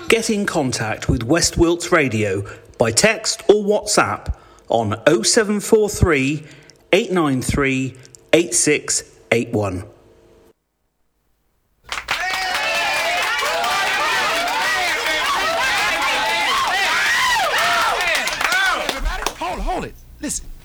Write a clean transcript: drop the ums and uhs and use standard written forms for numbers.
Get in contact with West Wilts Radio by text or WhatsApp on 0743 893 8681. Hold it. Listen.